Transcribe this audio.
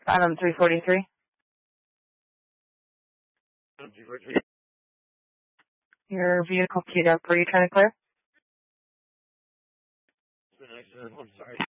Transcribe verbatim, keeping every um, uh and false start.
Item three forty-three. Your vehicle keyed up. Were you trying to clear? It's an accident. I'm sorry.